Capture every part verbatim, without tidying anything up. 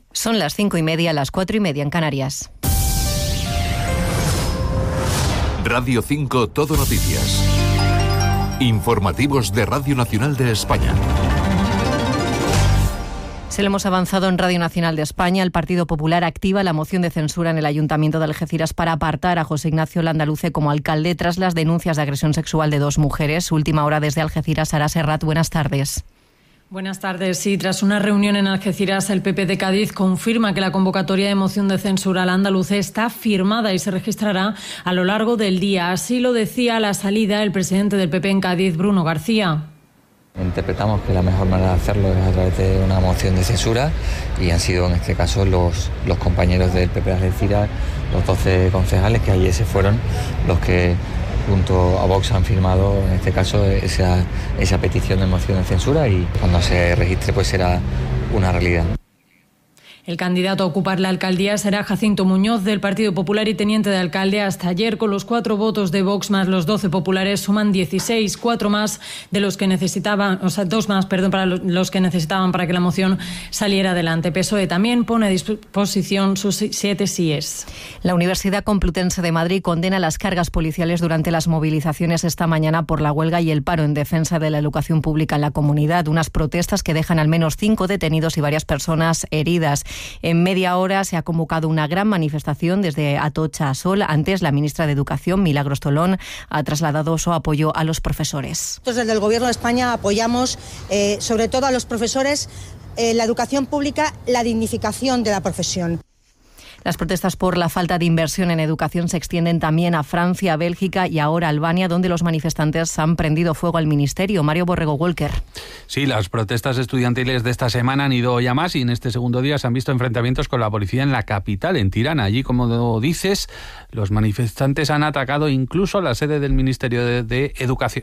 Son las cinco y media, las cuatro y media en Canarias. Radio cinco Todo Noticias. Informativos de Radio Nacional de España. Se lo hemos avanzado en Radio Nacional de España. El Partido Popular activa la moción de censura en el Ayuntamiento de Algeciras para apartar a José Ignacio Landaluce como alcalde tras las denuncias de agresión sexual de dos mujeres. Última hora desde Algeciras, Sara Serrat. Buenas tardes. Buenas tardes. Sí, tras una reunión en Algeciras, el P P de Cádiz confirma que la convocatoria de moción de censura al Landaluce está firmada y se registrará a lo largo del día. Así lo decía a la salida el presidente del P P en Cádiz, Bruno García. Interpretamos que la mejor manera de hacerlo es a través de una moción de censura y han sido en este caso los, los compañeros del P P de Algeciras, los doce concejales que ayer se fueron, los que junto a Vox han firmado en este caso esa, esa petición de moción de censura y cuando se registre pues será una realidad. El candidato a ocupar la alcaldía será Jacinto Muñoz, del Partido Popular y teniente de alcalde. Hasta ayer, con los cuatro votos de Vox más los doce populares, suman dieciséis, cuatro más de los que necesitaban, o sea, dos más, perdón, para los que necesitaban para que la moción saliera adelante. P S O E también pone a disposición sus siete síes. La Universidad Complutense de Madrid condena las cargas policiales durante las movilizaciones esta mañana por la huelga y el paro en defensa de la educación pública en la comunidad. Unas protestas que dejan al menos cinco detenidos y varias personas heridas. En media hora se ha convocado una gran manifestación desde Atocha a Sol. Antes, la ministra de Educación, Milagros Tolón, ha trasladado su apoyo a los profesores. Nosotros desde el Gobierno de España apoyamos eh, sobre todo a los profesores, eh, la educación pública, la dignificación de la profesión. Las protestas por la falta de inversión en educación se extienden también a Francia, Bélgica y ahora Albania, donde los manifestantes han prendido fuego al ministerio. Mario Borrego Walker. Sí, las protestas estudiantiles de esta semana han ido ya más y en este segundo día se han visto enfrentamientos con la policía en la capital, en Tirana. Allí, como dices, los manifestantes han atacado incluso la sede del Ministerio de, de Educación.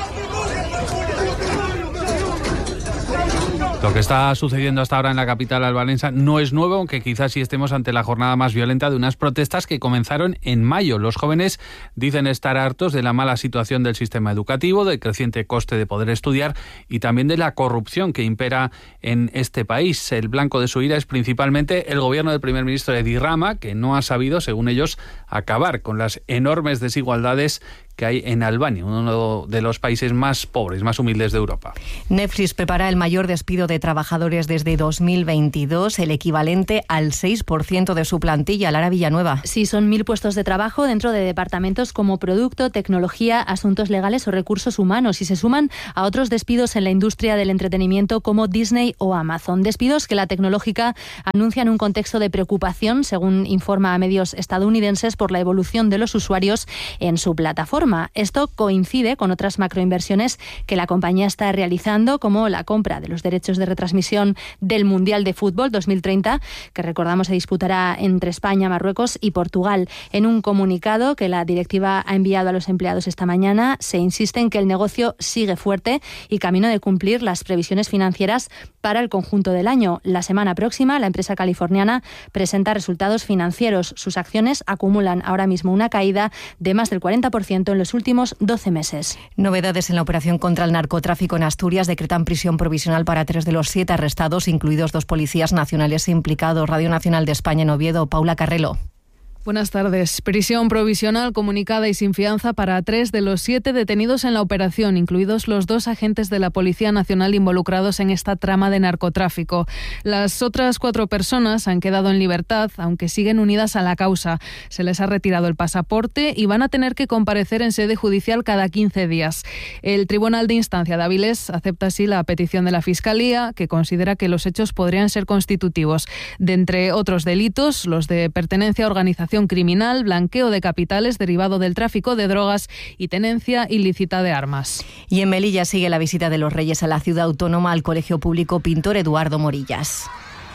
Lo que está sucediendo hasta ahora en la capital albanesa no es nuevo, aunque quizás sí estemos ante la jornada más violenta de unas protestas que comenzaron en mayo. Los jóvenes dicen estar hartos de la mala situación del sistema educativo, del creciente coste de poder estudiar y también de la corrupción que impera en este país. El blanco de su ira es principalmente el gobierno del primer ministro Edi Rama, que no ha sabido, según ellos, acabar con las enormes desigualdades que hay en Albania, uno de los países más pobres, más humildes de Europa. Netflix prepara el mayor despido de trabajadores desde dos mil veintidós, el equivalente al seis por ciento de su plantilla. Lara Villanueva. Sí, son mil puestos de trabajo dentro de departamentos como producto, tecnología, asuntos legales o recursos humanos, y se suman a otros despidos en la industria del entretenimiento como Disney o Amazon. Despidos que la tecnológica anuncia en un contexto de preocupación, según informa a medios estadounidenses, por la evolución de los usuarios en su plataforma. Esto coincide con otras macroinversiones que la compañía está realizando, como la compra de los derechos de retransmisión del Mundial de Fútbol dos mil treinta, que recordamos se disputará entre España, Marruecos y Portugal. En un comunicado que la directiva ha enviado a los empleados esta mañana, se insiste en que el negocio sigue fuerte y camino de cumplir las previsiones financieras para el conjunto del año. La semana próxima, la empresa californiana presenta resultados financieros. Sus acciones acumulan ahora mismo una caída de más del cuarenta por ciento en los últimos doce meses. Novedades en la operación contra el narcotráfico en Asturias. Decretan prisión provisional para tres de los siete arrestados, incluidos dos policías nacionales implicados. Radio Nacional de España en Oviedo, Paula Carrelo. Buenas tardes. Prisión provisional comunicada y sin fianza para tres de los siete detenidos en la operación, incluidos los dos agentes de la Policía Nacional involucrados en esta trama de narcotráfico. Las otras cuatro personas han quedado en libertad, aunque siguen unidas a la causa. Se les ha retirado el pasaporte y van a tener que comparecer en sede judicial cada quince días. El Tribunal de Instancia de Avilés acepta así la petición de la Fiscalía, que considera que los hechos podrían ser constitutivos de, entre otros delitos, los de pertenencia a organización criminal, blanqueo de capitales derivado del tráfico de drogas y tenencia ilícita de armas. Y en Melilla sigue la visita de los Reyes a la ciudad autónoma al Colegio Público Pintor Eduardo Morillas,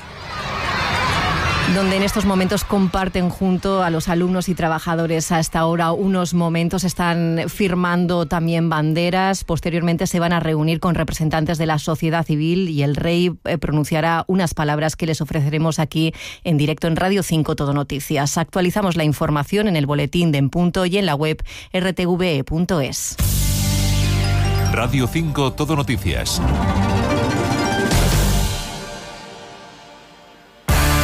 donde en estos momentos comparten junto a los alumnos y trabajadores hasta ahora unos momentos, están firmando también banderas. Posteriormente se van a reunir con representantes de la sociedad civil y el rey pronunciará unas palabras que les ofreceremos aquí en directo en Radio cinco Todo Noticias. Actualizamos la información en el boletín de En Punto y en la web r t v e punto es. Radio cinco Todo Noticias.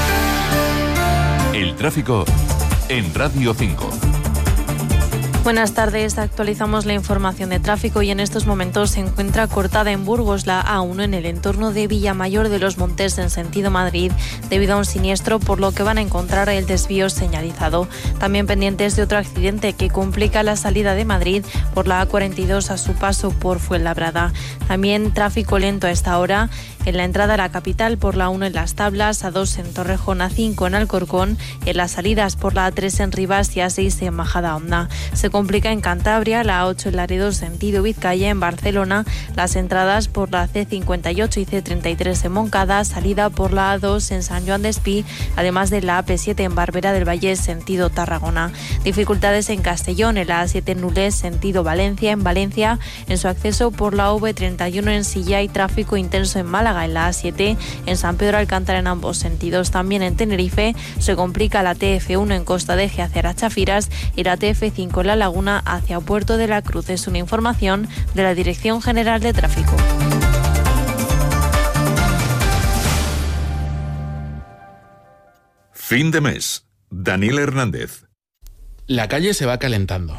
tráfico en Radio cinco. Buenas tardes, actualizamos la información de tráfico y en estos momentos se encuentra cortada en Burgos la A uno en el entorno de Villamayor de los Montes en sentido Madrid debido a un siniestro, por lo que van a encontrar el desvío señalizado. También pendientes de otro accidente que complica la salida de Madrid por la A cuarenta y dos a su paso por Fuenlabrada. También tráfico lento a esta hora en la entrada a la capital por la uno en Las Tablas, A dos en Torrejón, A cinco en Alcorcón, en las salidas por la A tres en Rivas y A seis en Majadahonda. Se complica en Cantabria, la A ocho en Laredo sentido Vizcaya, en Barcelona, las entradas por la C cincuenta y ocho y C treinta y tres en Moncada, salida por la A dos en San Joan Despí, además de la A P siete en Barberá del Valle sentido Tarragona. Dificultades en Castellón, en la A siete en Nulés sentido Valencia, en Valencia, en su acceso por la V treinta y uno en Silla y tráfico intenso en Málaga, en la A siete, en San Pedro Alcántara en ambos sentidos. También en Tenerife se complica la T F uno en Costa de Eje hacia Chafiras y la T F cinco en La Laguna hacia Puerto de la Cruz. Es una información de la Dirección General de Tráfico. Fin de mes. Daniel Hernández. La calle se va calentando.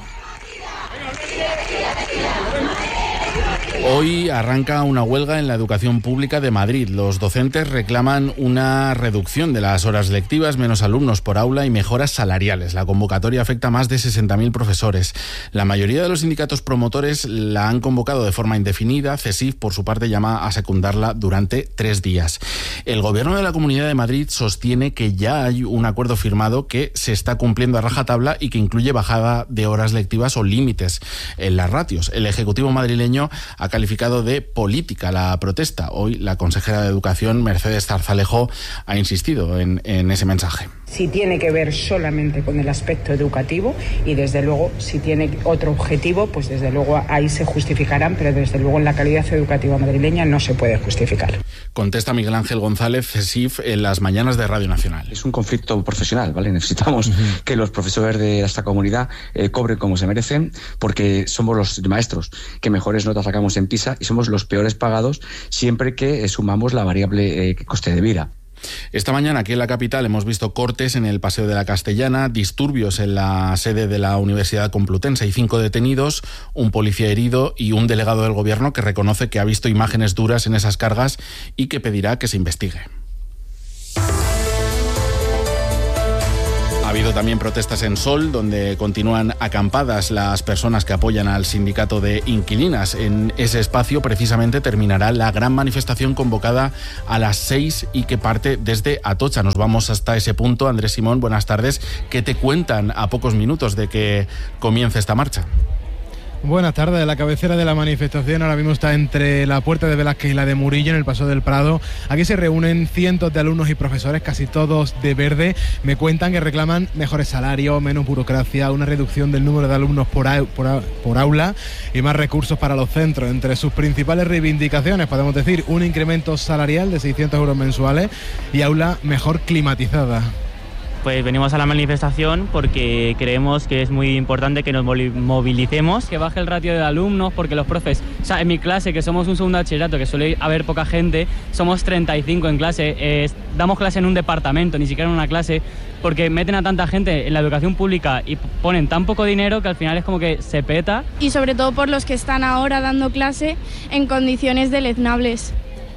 Hoy arranca una huelga en la educación pública de Madrid. Los docentes reclaman una reducción de las horas lectivas, menos alumnos por aula y mejoras salariales. La convocatoria afecta a más de sesenta mil profesores. La mayoría de los sindicatos promotores la han convocado de forma indefinida. CESIF, por su parte, llama a secundarla durante tres días. El Gobierno de la Comunidad de Madrid sostiene que ya hay un acuerdo firmado que se está cumpliendo a rajatabla y que incluye bajada de horas lectivas o límites en las ratios. El Ejecutivo madrileño ha calificado de política la protesta. Hoy la consejera de Educación, Mercedes Zarzalejo, ha insistido en, en ese mensaje. Si tiene que ver solamente con el aspecto educativo y desde luego si tiene otro objetivo, pues desde luego ahí se justificarán, pero desde luego en la calidad educativa madrileña no se puede justificar. Contesta Miguel Ángel González, CESIF, en las mañanas de Radio Nacional. Es un conflicto profesional, ¿vale? Necesitamos uh-huh. que los profesores de esta comunidad eh, cobren como se merecen, porque somos los maestros que mejores notas sacamos en PISA y somos los peores pagados siempre que eh, sumamos la variable eh, coste de vida. Esta mañana aquí en la capital hemos visto cortes en el Paseo de la Castellana, disturbios en la sede de la Universidad Complutense. Hay cinco detenidos, un policía herido y un delegado del Gobierno que reconoce que ha visto imágenes duras en esas cargas y que pedirá que se investigue. Ha habido también protestas en Sol, donde continúan acampadas las personas que apoyan al sindicato de inquilinas. En ese espacio precisamente terminará la gran manifestación convocada a las seis y que parte desde Atocha. Nos vamos hasta ese punto. Andrés Simón, buenas tardes. ¿Qué te cuentan a pocos minutos de que comience esta marcha? Buenas tardes. La cabecera de la manifestación ahora mismo está entre la Puerta de Velázquez y la de Murillo, en el Paseo del Prado. Aquí se reúnen cientos de alumnos y profesores, casi todos de verde. Me cuentan que reclaman mejores salarios, menos burocracia, una reducción del número de alumnos por, a, por, a, por aula y más recursos para los centros. Entre sus principales reivindicaciones podemos decir un incremento salarial de seiscientos euros mensuales y aula mejor climatizada. Pues venimos a la manifestación porque creemos que es muy importante que nos movilicemos, que baje el ratio de alumnos, porque los profes, o sea, en mi clase, que somos un segundo bachillerato, que suele haber poca gente, somos treinta y cinco en clase, eh, damos clase en un departamento, ni siquiera en una clase, porque meten a tanta gente en la educación pública y ponen tan poco dinero que al final es como que se peta. Y sobre todo por los que están ahora dando clase en condiciones deleznables.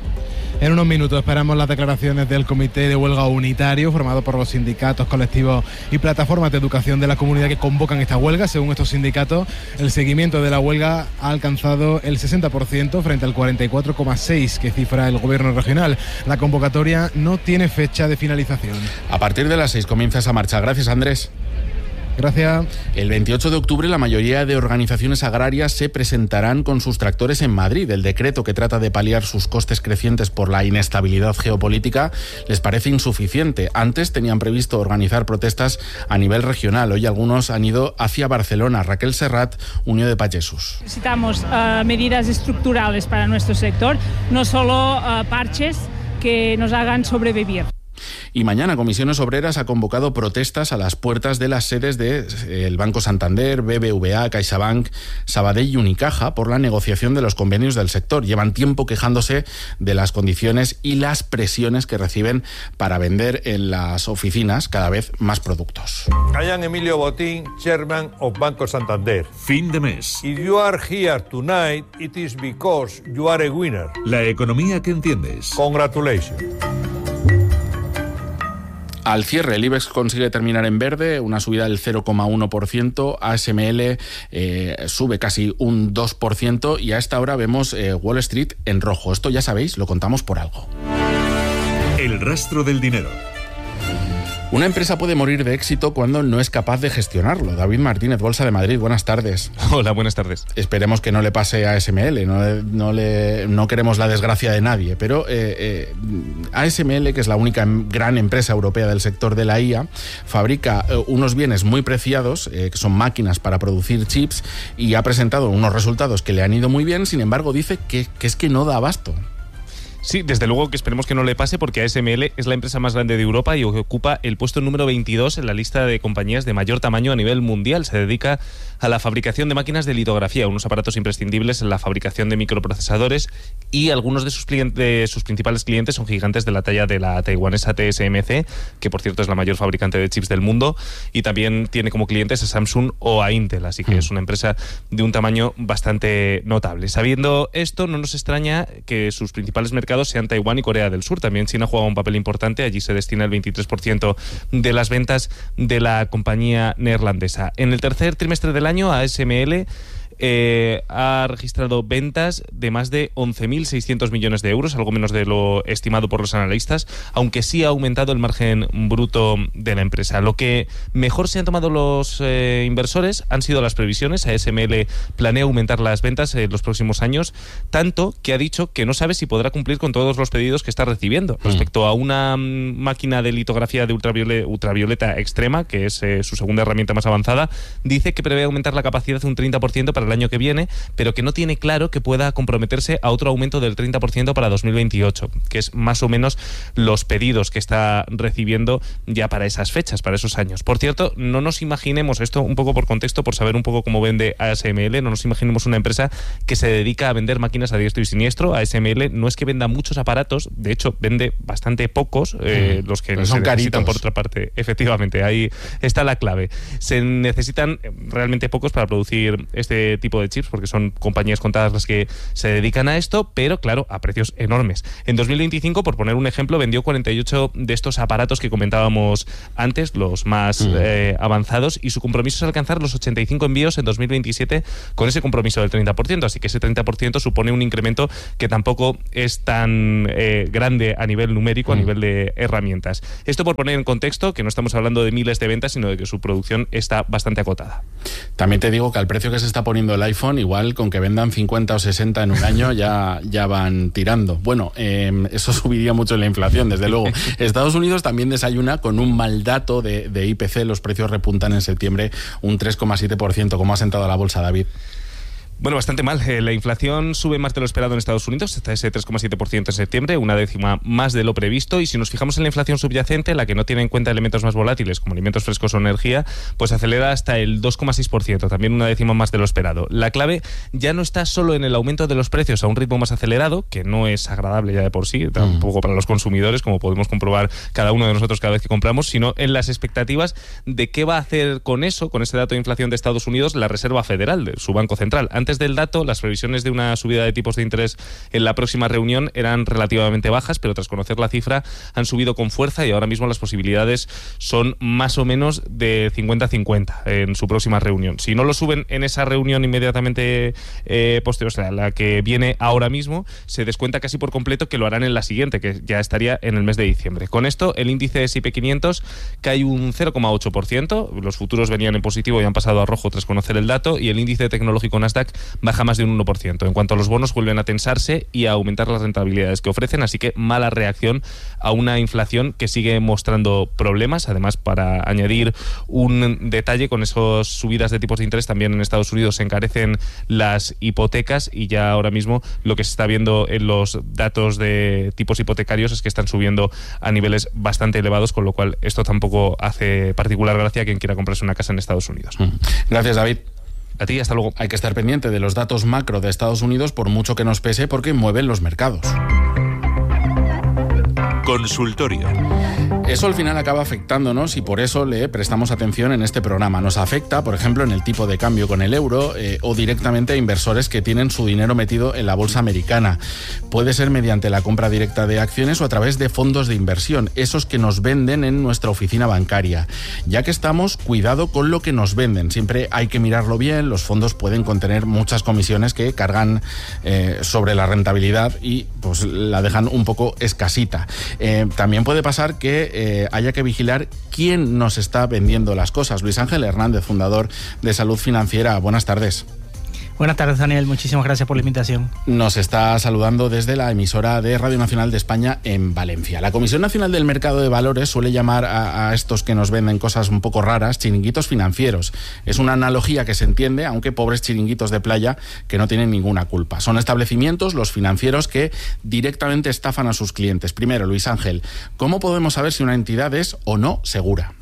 En unos minutos esperamos las declaraciones del Comité de Huelga Unitario, formado por los sindicatos, colectivos y plataformas de educación de la comunidad que convocan esta huelga. Según estos sindicatos, el seguimiento de la huelga ha alcanzado el sesenta por ciento frente al cuarenta y cuatro coma seis por ciento que cifra el Gobierno regional. La convocatoria no tiene fecha de finalización. A partir de las seis comienza esa marcha. Gracias, Andrés. Gracias. El veintiocho de octubre la mayoría de organizaciones agrarias se presentarán con sus tractores en Madrid. El decreto que trata de paliar sus costes crecientes por la inestabilidad geopolítica les parece insuficiente. Antes tenían previsto organizar protestas a nivel regional. Hoy algunos han ido hacia Barcelona. Raquel Serrat, Unió de Pagesos. Necesitamos uh, medidas estructurales para nuestro sector, no solo uh, parches que nos hagan sobrevivir. Y mañana Comisiones Obreras ha convocado protestas a las puertas de las sedes del de, eh, Banco Santander, B B V A, CaixaBank, Sabadell y Unicaja por la negociación de los convenios del sector. Llevan tiempo quejándose de las condiciones y las presiones que reciben para vender en las oficinas cada vez más productos. I am Emilio Botín, Chairman of Banco Santander. Fin de mes. If you are here tonight, it is because you are a winner. La economía que entiendes. Congratulations. Al cierre, el IBEX consigue terminar en verde, una subida del cero coma uno por ciento, A S M L eh, sube casi un dos por ciento y a esta hora vemos eh, Wall Street en rojo. Esto ya sabéis, lo contamos por algo. El rastro del dinero. Una empresa puede morir de éxito cuando no es capaz de gestionarlo. David Martínez, Bolsa de Madrid, buenas tardes. Hola, buenas tardes. Esperemos que no le pase a A S M L, no, le, no, le, no queremos la desgracia de nadie, pero eh, eh, A S M L, que es la única gran empresa europea del sector de la I A, fabrica eh, unos bienes muy preciados, eh, que son máquinas para producir chips, y ha presentado unos resultados que le han ido muy bien, sin embargo dice que, que es que no da abasto. Sí, desde luego que esperemos que no le pase, porque A S M L es la empresa más grande de Europa y ocupa el puesto número veintidós en la lista de compañías de mayor tamaño a nivel mundial. Se dedica a la fabricación de máquinas de litografía, unos aparatos imprescindibles en la fabricación de microprocesadores, y algunos de sus, clientes, sus principales clientes son gigantes de la talla de la taiwanesa T S M C, que por cierto es la mayor fabricante de chips del mundo, y también tiene como clientes a Samsung o a Intel, así que es una empresa de un tamaño bastante notable. Sabiendo esto, no nos extraña que sus principales mercados sean Taiwán y Corea del Sur. También China juega un papel importante, allí se destina el veintitrés por ciento de las ventas de la compañía neerlandesa. En el tercer trimestre del año, A S M L Eh, ha registrado ventas de más de once mil seiscientos millones de euros, algo menos de lo estimado por los analistas, aunque sí ha aumentado el margen bruto de la empresa. Lo que mejor se han tomado los eh, inversores han sido las previsiones. A S M L planea aumentar las ventas en los próximos años, tanto que ha dicho que no sabe si podrá cumplir con todos los pedidos que está recibiendo. Mm. Respecto a una mm, máquina de litografía de ultravioleta, ultravioleta extrema, que es eh, su segunda herramienta más avanzada, dice que prevé aumentar la capacidad un treinta por ciento para el año que viene, pero que no tiene claro que pueda comprometerse a otro aumento del treinta por ciento para dos mil veintiocho, que es más o menos los pedidos que está recibiendo ya para esas fechas, para esos años. Por cierto, no nos imaginemos, esto un poco por contexto, por saber un poco cómo vende A S M L, no nos imaginemos una empresa que se dedica a vender máquinas a diestro y siniestro. A S M L no es que venda muchos aparatos, de hecho vende bastante pocos, eh, mm, los que se necesitan caritos. Por otra parte. Efectivamente, ahí está la clave. Se necesitan realmente pocos para producir este tipo de chips, porque son compañías contadas las que se dedican a esto, pero claro, a precios enormes. En dos mil veinticinco, por poner un ejemplo, vendió cuarenta y ocho de estos aparatos que comentábamos antes, los más mm. eh, avanzados, y su compromiso es alcanzar los ochenta y cinco envíos en dos mil veintisiete con ese compromiso del treinta por ciento, así que ese treinta por ciento supone un incremento que tampoco es tan eh, grande a nivel numérico, mm. a nivel de herramientas. Esto por poner en contexto que no estamos hablando de miles de ventas, sino de que su producción está bastante acotada. También te digo que al precio que se está poniendo el iPhone, igual con que vendan cincuenta o sesenta en un año ya, ya van tirando. Bueno, eh, eso subiría mucho la inflación, desde luego. Estados Unidos también desayuna con un mal dato de, de I P C. Los precios repuntan en septiembre un tres coma siete por ciento. ¿Cómo ha sentado la bolsa, David? Bueno, bastante mal. Eh, la inflación sube más de lo esperado en Estados Unidos, hasta ese tres coma siete por ciento en septiembre, una décima más de lo previsto. Y si nos fijamos en la inflación subyacente, la que no tiene en cuenta elementos más volátiles como alimentos frescos o energía, pues acelera hasta el dos coma seis por ciento, también una décima más de lo esperado. La clave ya no está solo en el aumento de los precios a un ritmo más acelerado, que no es agradable ya de por sí, tampoco para los consumidores, como podemos comprobar cada uno de nosotros cada vez que compramos, sino en las expectativas de qué va a hacer con eso, con ese dato de inflación de Estados Unidos, la Reserva Federal, de su Banco Central. Antes del dato, las previsiones de una subida de tipos de interés en la próxima reunión eran relativamente bajas, pero tras conocer la cifra han subido con fuerza y ahora mismo las posibilidades son más o menos de cincuenta a cincuenta en su próxima reunión. Si no lo suben en esa reunión inmediatamente eh, posterior, o sea, la que viene ahora mismo, se descuenta casi por completo que lo harán en la siguiente, que ya estaría en el mes de diciembre. Con esto, el índice S and P quinientos cae un cero coma ocho por ciento, los futuros venían en positivo y han pasado a rojo tras conocer el dato, y el índice tecnológico Nasdaq baja más de un uno por ciento. En cuanto a los bonos, vuelven a tensarse y a aumentar las rentabilidades que ofrecen, así que mala reacción a una inflación que sigue mostrando problemas. Además, para añadir un detalle, con esas subidas de tipos de interés también en Estados Unidos se encarecen las hipotecas, y ya ahora mismo lo que se está viendo en los datos de tipos hipotecarios es que están subiendo a niveles bastante elevados, con lo cual esto tampoco hace particular gracia a quien quiera comprarse una casa en Estados Unidos. Gracias, David. A ti, hasta luego. Hay que estar pendiente de los datos macro de Estados Unidos, por mucho que nos pese, porque mueven los mercados. Consultorio. Eso al final acaba afectándonos y por eso le prestamos atención en este programa. Nos afecta, por ejemplo, en el tipo de cambio con el euro eh, o directamente a inversores que tienen su dinero metido en la bolsa americana. Puede ser mediante la compra directa de acciones o a través de fondos de inversión, esos que nos venden en nuestra oficina bancaria. Ya que estamos, cuidado con lo que nos venden. Siempre hay que mirarlo bien. Los fondos pueden contener muchas comisiones que cargan eh, sobre la rentabilidad y pues la dejan un poco escasita. Eh, también puede pasar que eh, haya que vigilar quién nos está vendiendo las cosas. Luis Ángel Hernández, fundador de Salud Financiera. Buenas tardes. Buenas tardes, Daniel. Muchísimas gracias por la invitación. Nos está saludando desde la emisora de Radio Nacional de España en Valencia. La Comisión Nacional del Mercado de Valores suele llamar a, a estos que nos venden cosas un poco raras chiringuitos financieros. Es una analogía que se entiende, aunque pobres chiringuitos de playa que no tienen ninguna culpa. Son establecimientos, los financieros, que directamente estafan a sus clientes. Primero, Luis Ángel, ¿cómo podemos saber si una entidad es o no segura?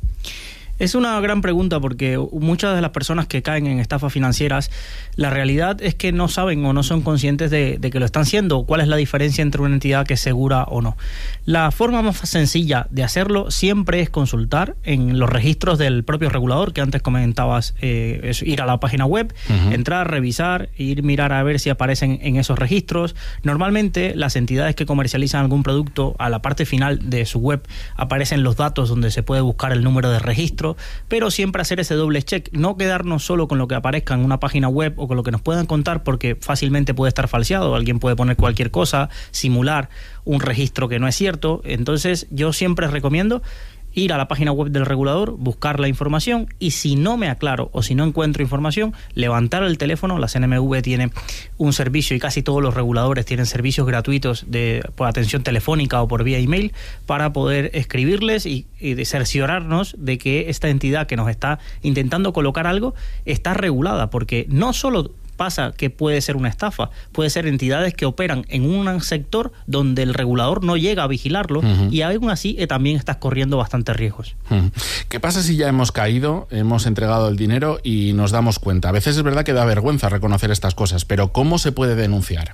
Es una gran pregunta porque muchas de las personas que caen en estafas financieras, la realidad es que no saben o no son conscientes de, de que lo están siendo. ¿Cuál es la diferencia entre una entidad que es segura o no? La forma más sencilla de hacerlo siempre es consultar en los registros del propio regulador, que antes comentabas, eh, es ir a la página web, uh-huh. entrar, revisar, ir mirar a ver si aparecen en esos registros. Normalmente las entidades que comercializan algún producto, a la parte final de su web aparecen los datos donde se puede buscar el número de registro, pero siempre hacer ese doble check, no quedarnos solo con lo que aparezca en una página web o con lo que nos puedan contar, porque fácilmente puede estar falseado, alguien puede poner cualquier cosa, simular un registro que no es cierto. Entonces yo siempre recomiendo ir a la página web del regulador, buscar la información, y si no me aclaro o si no encuentro información, levantar el teléfono. La C N M V tiene un servicio, y casi todos los reguladores tienen servicios gratuitos de por atención telefónica o por vía email, para poder escribirles y, y de cerciorarnos de que esta entidad que nos está intentando colocar algo está regulada, porque no solo pasa que puede ser una estafa, puede ser entidades que operan en un sector donde el regulador no llega a vigilarlo, uh-huh. y aún así eh, también estás corriendo bastantes riesgos. Uh-huh. ¿Qué pasa si ya hemos caído, hemos entregado el dinero y nos damos cuenta? A veces es verdad que da vergüenza reconocer estas cosas, pero ¿cómo se puede denunciar?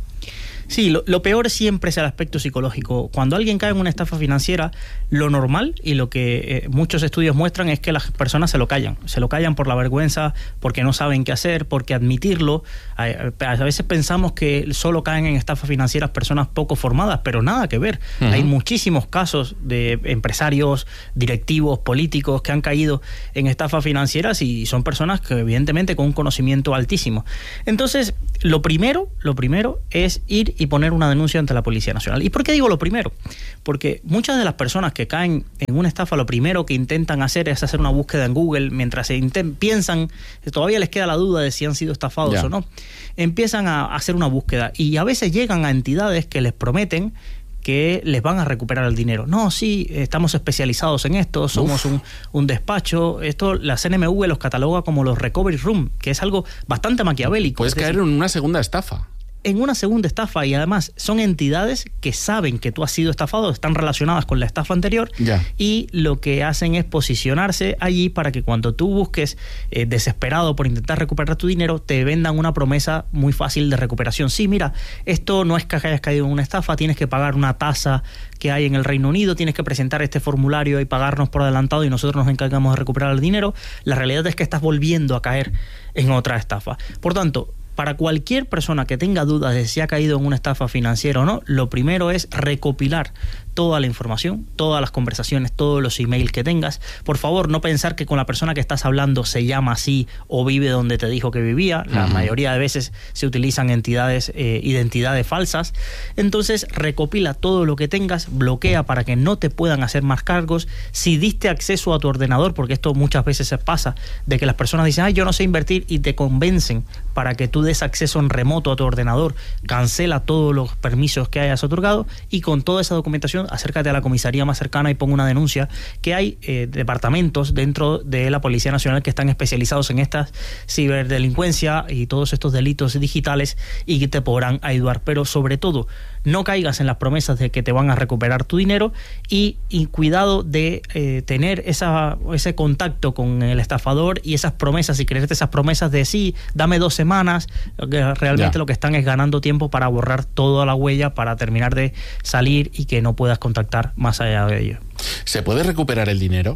Sí, lo, lo peor siempre es el aspecto psicológico. Cuando alguien cae en una estafa financiera, lo normal y lo que eh, muchos estudios muestran es que las personas se lo callan. Se lo callan por la vergüenza, porque no saben qué hacer, porque admitirlo. A, a veces pensamos que solo caen en estafas financieras personas poco formadas, pero nada que ver. Uh-huh. Hay muchísimos casos de empresarios, directivos, políticos que han caído en estafas financieras, y son personas que evidentemente con un conocimiento altísimo. Entonces, lo primero, lo primero es ir y poner una denuncia ante la Policía Nacional. ¿Y por qué digo lo primero? Porque muchas de las personas que caen en una estafa, lo primero que intentan hacer es hacer una búsqueda en Google, mientras se intent- piensan, todavía les queda la duda de si han sido estafados yeah. o no. Empiezan a hacer una búsqueda, y a veces llegan a entidades que les prometen que les van a recuperar el dinero. No, sí, estamos especializados en esto, somos un, un despacho. Esto la C N M V los cataloga como los recovery room, que es algo bastante maquiavélico. Puedes caer en una segunda estafa. En una segunda estafa, y además son entidades que saben que tú has sido estafado, están relacionadas con la estafa anterior, yeah. y lo que hacen es posicionarse allí para que cuando tú busques eh, desesperado por intentar recuperar tu dinero, te vendan una promesa muy fácil de recuperación. Sí, mira, esto no es que hayas caído en una estafa, tienes que pagar una tasa que hay en el Reino Unido, tienes que presentar este formulario y pagarnos por adelantado y nosotros nos encargamos de recuperar el dinero. La realidad es que estás volviendo a caer en otra estafa. Por tanto, para cualquier persona que tenga dudas de si ha caído en una estafa financiera o no, lo primero es recopilar toda la información, todas las conversaciones, todos los emails que tengas. Por favor, no pensar que con la persona que estás hablando se llama así o vive donde te dijo que vivía. La uh-huh. mayoría de veces se utilizan entidades, eh, identidades falsas. Entonces, recopila todo lo que tengas, bloquea para que no te puedan hacer más cargos. Si diste acceso a tu ordenador, porque esto muchas veces se pasa, de que las personas dicen, ay, yo no sé invertir, y te convencen para que tú des acceso en remoto a tu ordenador, cancela todos los permisos que hayas otorgado y con toda esa documentación acércate a la comisaría más cercana y pon una denuncia, que hay eh, departamentos dentro de la Policía Nacional que están especializados en esta ciberdelincuencia y todos estos delitos digitales y que te podrán ayudar. Pero sobre todo, no caigas en las promesas de que te van a recuperar tu dinero y, y cuidado de eh, tener esa, ese contacto con el estafador y esas promesas y creerte esas promesas de sí, dame dos semanas, que realmente ya. Lo que están es ganando tiempo para borrar toda la huella, para terminar de salir y que no puedas contactar más allá de ello. ¿Se puede recuperar el dinero?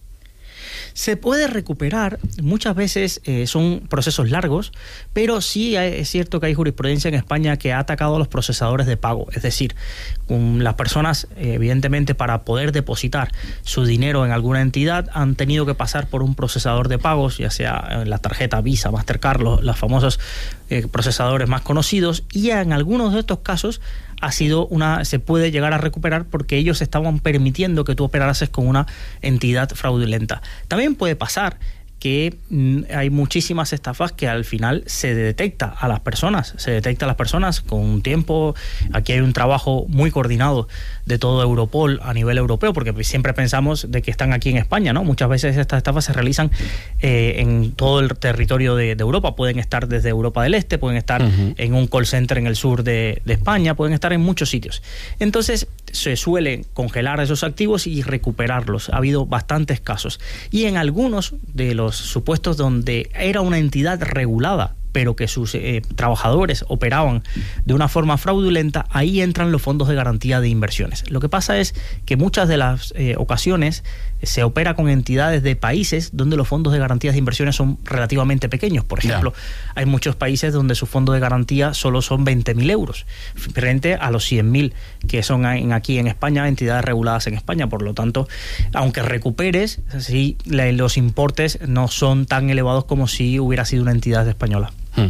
Se puede recuperar, muchas veces eh, son procesos largos, pero sí es cierto que hay jurisprudencia en España que ha atacado a los procesadores de pago. Es decir, con las personas, eh, evidentemente, para poder depositar su dinero en alguna entidad, han tenido que pasar por un procesador de pagos, ya sea la tarjeta Visa, Mastercard, los, los famosos eh, procesadores más conocidos, y en algunos de estos casos ha sido una, se puede llegar a recuperar porque ellos estaban permitiendo que tú operases con una entidad fraudulenta. También puede pasar que hay muchísimas estafas que al final se detecta a las personas, se detecta a las personas con un tiempo. Aquí hay un trabajo muy coordinado de todo Europol a nivel europeo, porque siempre pensamos de que están aquí en España, ¿no? Muchas veces estas estafas se realizan eh, en todo el territorio de, de Europa. Pueden estar desde Europa del Este, pueden estar uh-huh. en un call center en el sur de, de España, pueden estar en muchos sitios. Entonces, se suelen congelar esos activos y recuperarlos. Ha habido bastantes casos. Y en algunos de los supuestos donde era una entidad regulada, pero que sus eh, trabajadores operaban de una forma fraudulenta, ahí entran los fondos de garantía de inversiones. Lo que pasa es que muchas de las eh, ocasiones se opera con entidades de países donde los fondos de garantía de inversiones son relativamente pequeños. Por ejemplo, yeah. hay muchos países donde su fondo de garantía solo son veinte mil euros, frente a los cien mil que son en, aquí en España, entidades reguladas en España. Por lo tanto, aunque recuperes, sí, la, los importes no son tan elevados como si hubiera sido una entidad española. Hmm.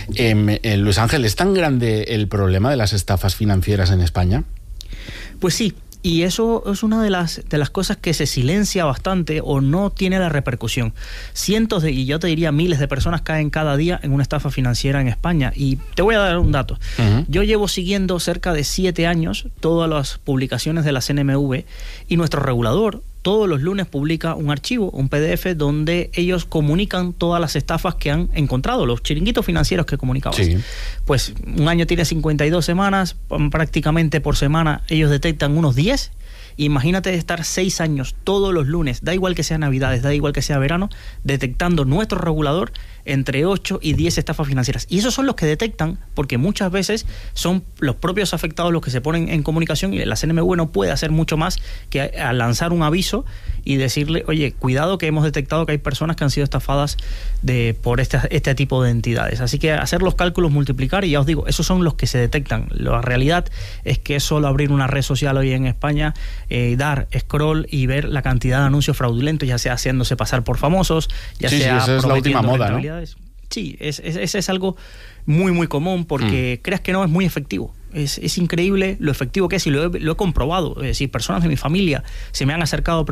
Eh, eh, Luis Ángel, ¿es tan grande el problema de las estafas financieras en España? Pues sí. Y eso es una de las, de las cosas que se silencia bastante o no tiene la repercusión. Cientos de, y yo te diría miles de personas caen cada día en una estafa financiera en España. Y te voy a dar un dato. Uh-huh. Yo llevo siguiendo cerca de siete años todas las publicaciones de la C N M V y nuestro regulador todos los lunes publica un archivo, un P D F, donde ellos comunican todas las estafas que han encontrado, los chiringuitos financieros que comunicabas. Sí. Pues un año tiene cincuenta y dos semanas, prácticamente por semana ellos detectan unos diez. Imagínate estar seis años todos los lunes, da igual que sea Navidades, da igual que sea verano, detectando nuestro regulador entre ocho y diez estafas financieras. Y esos son los que detectan, porque muchas veces son los propios afectados los que se ponen en comunicación y la C N M V no puede hacer mucho más que a lanzar un aviso y decirle, oye, cuidado que hemos detectado que hay personas que han sido estafadas de, por este, este tipo de entidades. Así que hacer los cálculos, multiplicar, y ya os digo, esos son los que se detectan. La realidad es que es solo abrir una red social hoy en España, eh, dar scroll y ver la cantidad de anuncios fraudulentos, ya sea haciéndose pasar por famosos, ya sí, sea sí, esa es la última moda, ¿no? Sí, es, es, es, es algo muy, muy común porque mm. creas que no, es muy efectivo. Es, es increíble lo efectivo que es y lo he, lo he comprobado. Es decir, personas de mi familia se me han acercado